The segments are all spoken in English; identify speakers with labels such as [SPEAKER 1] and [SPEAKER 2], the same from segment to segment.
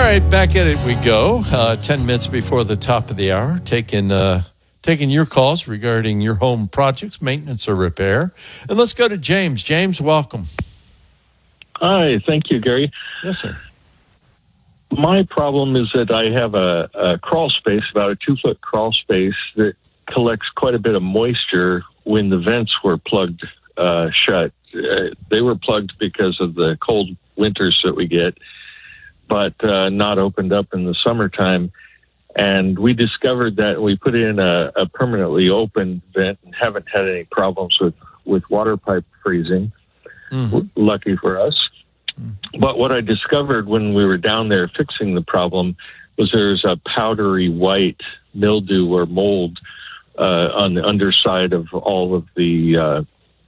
[SPEAKER 1] right, back at it we go. 10 minutes before the top of the hour, taking your calls regarding your home projects, maintenance, or repair. And let's go to James. James, welcome.
[SPEAKER 2] Hi, thank you, Gary.
[SPEAKER 1] Yes, sir.
[SPEAKER 2] My problem is that I have a crawl space, about a 2-foot crawl space that collects quite a bit of moisture when the vents were plugged shut. They were plugged because of the cold winters that we get, but not opened up in the summertime. And we discovered that we put in a permanently open vent and haven't had any problems with water pipe freezing. Mm-hmm. Lucky for us. Mm-hmm. But what I discovered when we were down there fixing the problem was there's a powdery white mildew or mold on the underside of all of the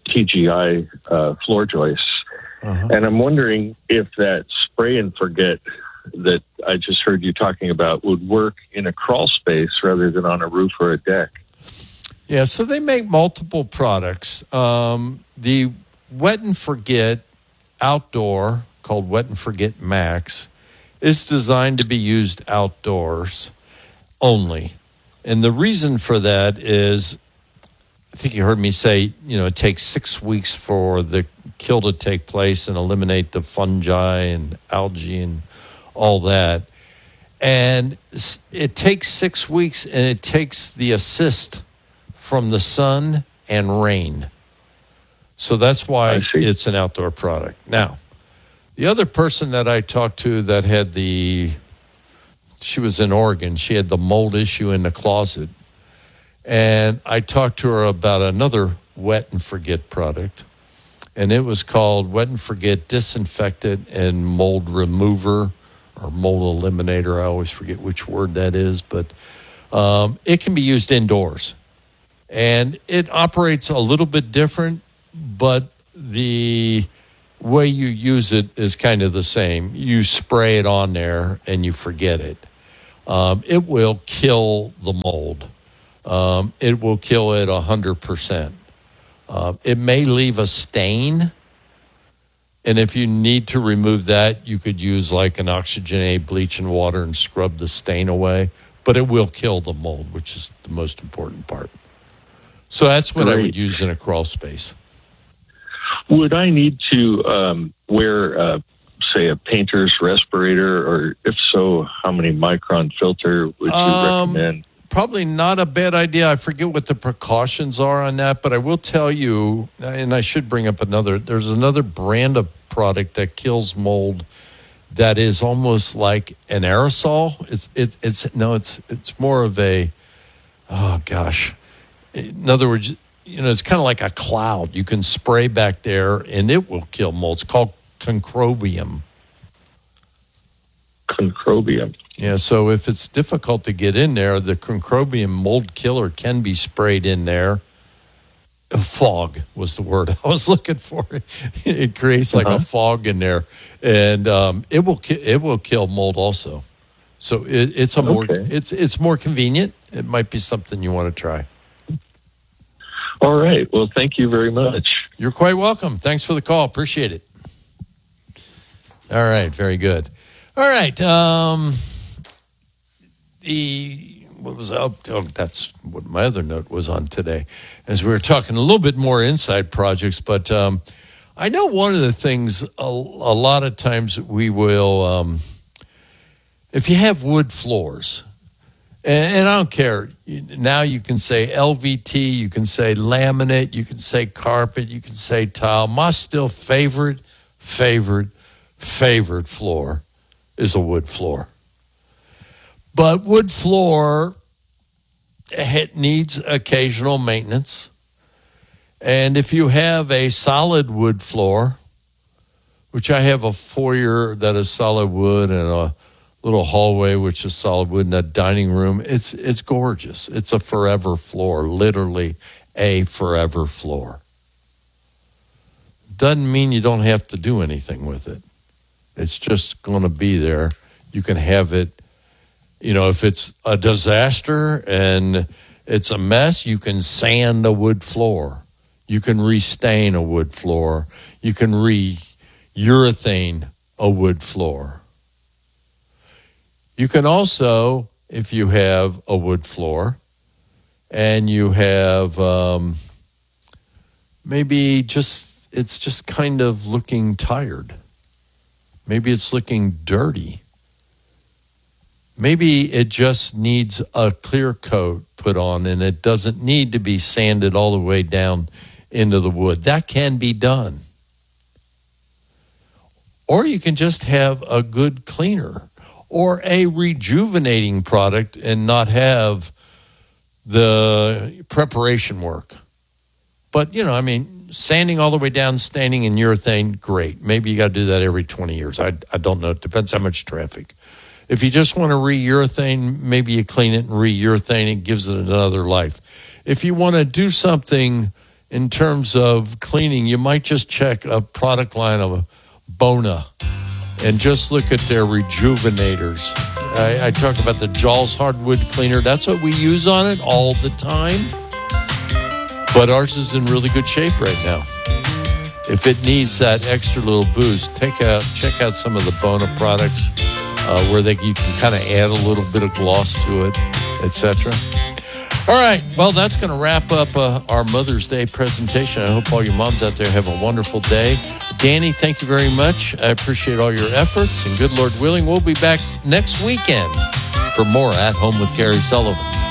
[SPEAKER 2] TGI floor joists. Uh-huh. And I'm wondering if that spray and forget that I just heard you talking about would work in a crawl space rather than on a roof or a deck.
[SPEAKER 1] Yeah, so they make multiple products. The Wet and Forget Outdoor, called Wet and Forget Max, is designed to be used outdoors only. And the reason for that is, I think you heard me say, it takes 6 weeks for the kill to take place and eliminate the fungi and algae and all that. And it takes 6 weeks, and it takes the assist from the sun and rain. So that's why it's an outdoor product. Now, the other person that I talked to that had she was in Oregon, she had the mold issue in the closet. And I talked to her about another Wet and Forget product. And it was called Wet and Forget Disinfectant and Mold Remover or Mold Eliminator. I always forget which word that is. But it can be used indoors. And it operates a little bit different, but the way you use it is kind of the same. You spray it on there and you forget it. It will kill the mold. It will kill it 100%. It may leave a stain, and if you need to remove that, you could use like an oxygenated bleach and water and scrub the stain away, but it will kill the mold, which is the most important part. So that's what I would use in a crawl space.
[SPEAKER 2] Would I need to wear, say, a painter's respirator, or if so, how many micron filter would you recommend?
[SPEAKER 1] Probably not a bad idea. I forget what the precautions are on that, but I will tell you, and I should bring up there's another brand of product that kills mold that is almost like an aerosol. It's more of a, oh gosh. In other words, it's kind of like a cloud. You can spray back there and it will kill mold. It's called concrobium.
[SPEAKER 2] Concrobium.
[SPEAKER 1] Yeah, so if it's difficult to get in there, the concrobium mold killer can be sprayed in there. Fog was the word I was looking for. It creates like a fog in there, and it will kill mold also. So it's more convenient. It might be something you want to try.
[SPEAKER 2] All right. Well, thank you very much.
[SPEAKER 1] You're quite welcome. Thanks for the call. Appreciate it. All right. Very good. All right. That's what my other note was on today, as we were talking a little bit more inside projects. But I know one of the things a lot of times we will, if you have wood floors, and I don't care, now you can say LVT, you can say laminate, you can say carpet, you can say tile. My still favorite floor is a wood floor. But wood floor, it needs occasional maintenance. And if you have a solid wood floor, which I have a foyer that is solid wood and a little hallway which is solid wood and a dining room, it's gorgeous. It's a forever floor, literally a forever floor. Doesn't mean you don't have to do anything with it. It's just going to be there. You can have it. If it's a disaster and it's a mess, you can sand a wood floor. You can restain a wood floor. You can urethane a wood floor. You can also, if you have a wood floor and you have maybe it's just kind of looking tired. Maybe it's looking dirty. Maybe it just needs a clear coat put on and it doesn't need to be sanded all the way down into the wood. That can be done. Or you can just have a good cleaner or a rejuvenating product and not have the preparation work. But, sanding all the way down, staining in urethane, great. Maybe you got to do that every 20 years. I don't know. It depends how much traffic. If you just want to re-urethane, maybe you clean it and re-urethane and gives it another life. If you want to do something in terms of cleaning, you might just check a product line of Bona and just look at their rejuvenators. I talk about the Jaws hardwood cleaner. That's what we use on it all the time. But ours is in really good shape right now. If it needs that extra little boost, check out some of the Bona products where you can kind of add a little bit of gloss to it, etc. All right, well, that's going to wrap up our Mother's Day presentation. I hope all your moms out there have a wonderful day. Danny, thank you very much. I appreciate all your efforts, and good Lord willing, we'll be back next weekend for more At Home with Gary Sullivan.